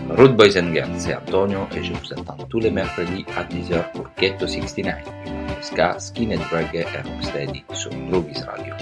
Rude Boys and Girls, c'est Antonio et je vous attends tous les mercredis à 10h pour Ghetto 69, ska, skinhead reggae et rocksteady sur Groovies Radio.